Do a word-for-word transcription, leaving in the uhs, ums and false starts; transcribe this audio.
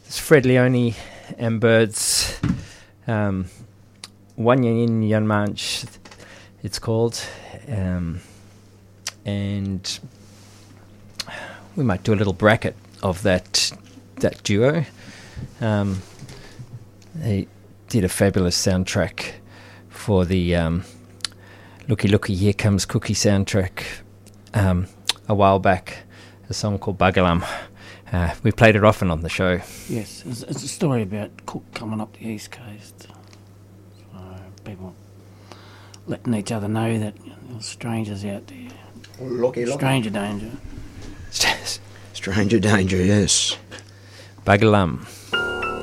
It's Fred Leone and Birds. Um, One Yin Yan Manch, it's called. Um, and we might do a little bracket of that that duo. Um, they did a fabulous soundtrack for the um, Looky Looky Here Comes Cookie soundtrack um, a while back, a song called Buggalam. Uh, we played it often on the show. Yes, it's, it's a story about Cook coming up the East Coast. So people letting each other know that there's strangers out there. Lucky, lucky. Stranger danger. Stranger danger, yes. Buggalam.